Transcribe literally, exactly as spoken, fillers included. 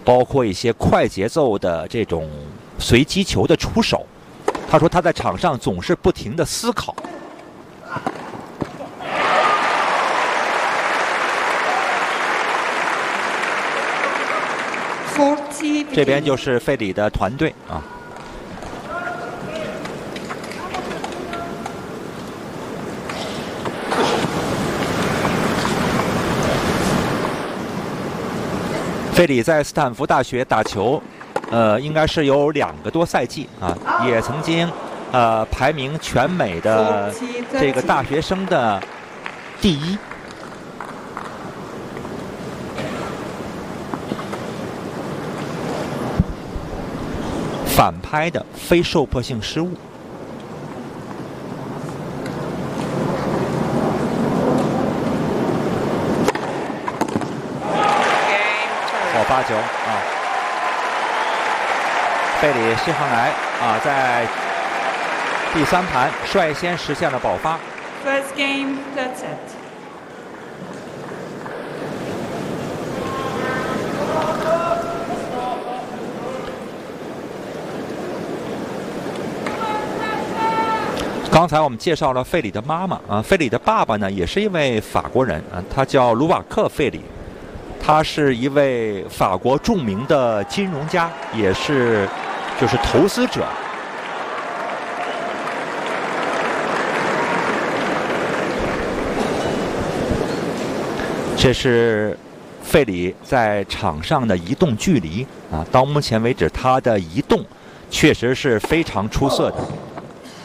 包括一些快节奏的这种随机球的出手。他说他在场上总是不停地思考。这边就是费里的团队啊。费里在斯坦福大学打球，呃，应该是有两个多赛季啊，也曾经呃排名全美的这个大学生的第一。反拍的非受迫性失误。好发球啊！费里谢汉莱啊，在第三盘率先实现了保发。 First game, that's it. 刚才我们介绍了费里的妈妈啊，费里的爸爸呢也是一位法国人啊，他叫卢瓦克·费里，他是一位法国著名的金融家，也是就是投资者。这是费里在场上的移动距离啊，到目前为止他的移动确实是非常出色的。